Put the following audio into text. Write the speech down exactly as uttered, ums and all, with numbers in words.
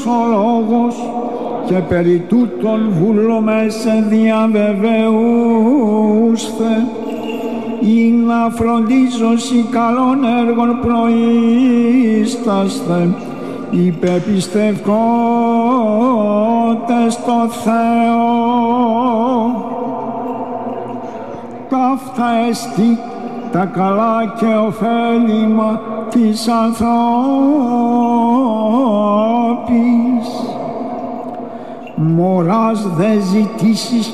ο λόγος και περί τούτων βουλομέσε διαβεβαιούσθε ή να φροντίζωσι καλών έργων προείσταστε υπεπιστευκότες στο Θεό. Ταύτα εστί τα καλά και ωφέλιμα της ανθρώπης. Μωράς δε ζητήσεις